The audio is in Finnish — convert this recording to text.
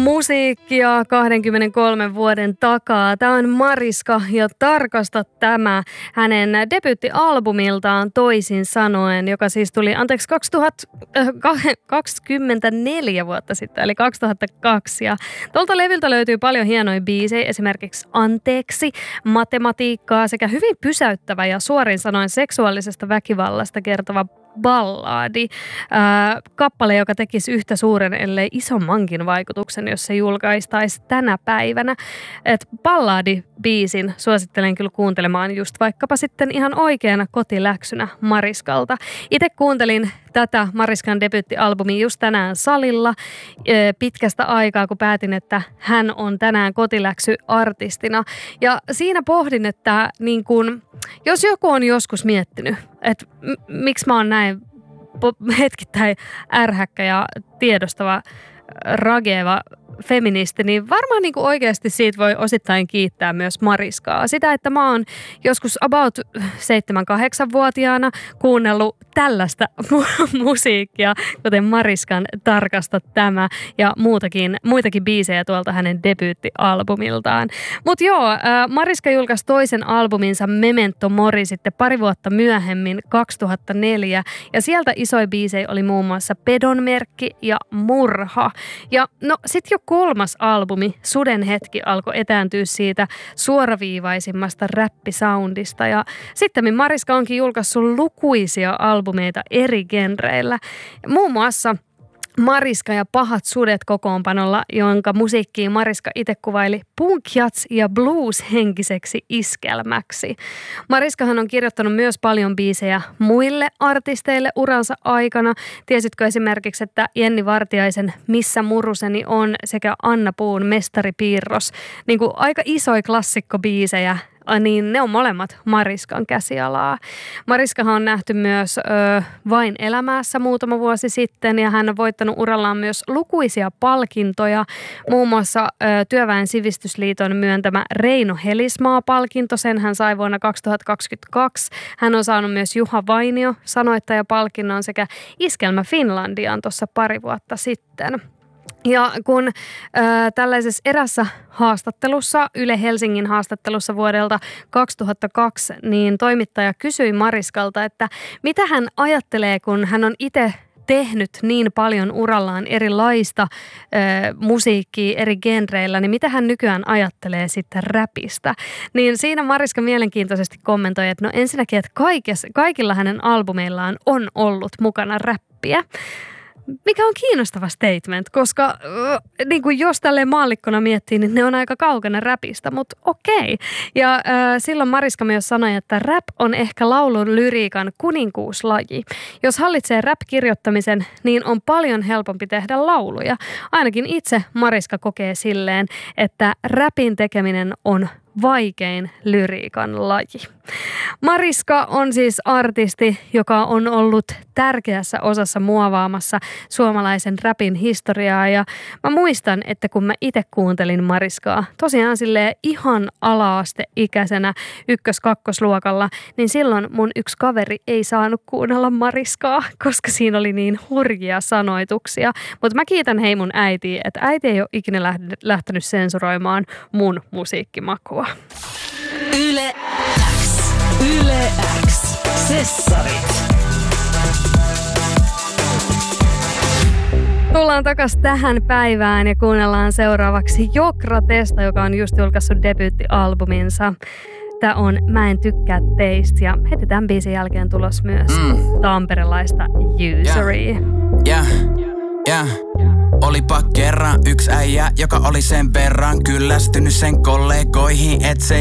Musiikkia 23 vuoden takaa. Tämä on Mariska ja Tarkasta tämä hänen debyyttialbumiltaan Toisin sanoen, joka siis tuli 24 vuotta sitten, eli 2002. Ja tuolta levyltä löytyy paljon hienoja biisejä, esimerkiksi Anteeksi, Matematiikkaa sekä hyvin pysäyttävä ja suorin sanoen seksuaalisesta väkivallasta kertova ballaadi. Kappale, joka tekisi yhtä suuren, ellei isommankin vaikutuksen, jos se julkaistaisi tänä päivänä. Et ballaadi-biisin suosittelen kyllä kuuntelemaan just vaikkapa sitten ihan oikeana kotiläksynä Mariskalta. Itse kuuntelin tätä Mariskan debyyttialbumia just tänään salilla pitkästä aikaa, kun päätin, että hän on tänään kotiläksyartistina. Ja siinä pohdin, että niin kun, jos joku on joskus miettinyt, että miksi mä oon näin hetkittäin ärhäkkä ja tiedostava, rageeva feministi, niin varmaan niin kuin oikeasti siitä voi osittain kiittää myös Mariskaa. Sitä, että mä oon joskus about 7-8-vuotiaana kuunnellut tällaista musiikkia, kuten Mariskan Tarkasta tämä ja muitakin biisejä tuolta hänen debyyttialbumiltaan. Mutta joo, Mariska julkaisi toisen albuminsa Memento Mori sitten pari vuotta myöhemmin, 2004, ja sieltä isoja biisejä oli muun muassa Pedonmerkki ja Murha. Ja no sit jo kolmas albumi, Suden hetki, alkoi etääntyä siitä suoraviivaisimmasta räppisoundista. Ja sitten Mariska onkin julkaissut lukuisia albumeita eri genreillä. Muun muassa Mariska ja Pahat sudet kokoonpanolla, jonka musiikkiin Mariska itse kuvaili punk, jats ja blues henkiseksi iskelmäksi. Mariskahan on kirjoittanut myös paljon biisejä muille artisteille uransa aikana. Tiesitkö esimerkiksi, että Jenni Vartiaisen Missä muruseni on sekä Anna Puun Mestaripiirros, niin kuin aika isoja klassikkobiisejä, niin ne on molemmat Mariskan käsialaa. Mariskahan on nähty myös Vain elämässä muutama vuosi sitten ja hän on voittanut urallaan myös lukuisia palkintoja. Muun muassa Työväen sivistysliiton myöntämä Reino Helismaa-palkinto, sen hän sai vuonna 2022. Hän on saanut myös Juha Vainio sanoittajapalkinnon sekä Iskelmä Finlandiaan tuossa pari vuotta sitten. Ja kun tällaisessa erässä haastattelussa, Yle Helsingin haastattelussa vuodelta 2002, niin toimittaja kysyi Mariskalta, että mitä hän ajattelee, kun hän on itse tehnyt niin paljon urallaan erilaista musiikkia eri genreillä, niin mitä hän nykyään ajattelee sitten räpistä. Niin siinä Mariska mielenkiintoisesti kommentoi, että no ensinnäkin, että kaikilla hänen albumeillaan on ollut mukana räppiä. Mikä on kiinnostava statement, koska niin kuin jos tälleen maallikkona miettii, niin ne on aika kaukana räpistä, mutta okei. Ja silloin Mariska myös sanoi, että rap on ehkä laulun lyriikan kuninkuuslaji. Jos hallitsee rap-kirjoittamisen, niin on paljon helpompi tehdä lauluja. Ainakin itse Mariska kokee silleen, että rapin tekeminen on vaikein lyriikan laji. Mariska on siis artisti, joka on ollut tärkeässä osassa muovaamassa suomalaisen rapin historiaa. Ja mä muistan, että kun mä itse kuuntelin Mariskaa, tosiaan silleen ihan ala-asteikäisenä 1-2-luokalla, niin silloin mun yksi kaveri ei saanut kuunnella Mariskaa, koska siinä oli niin hurjia sanoituksia. Mutta mä kiitän mun äitiä, että äiti ei ole ikinä lähtenyt sensuroimaan mun musiikkimakua. Yle X. Yle X. Sessarit. Tullaan takaisin tähän päivään ja kuunnellaan seuraavaksi Jokratesta, joka on just julkaissut debyyttialbuminsa. Tämä on Mä en tykkää teistä ja heti tämän biisin jälkeen tulos myös tamperelaista Usery. Olipa kerran yksi äijä, joka oli sen verran kyllästynyt sen kollegoihin, et se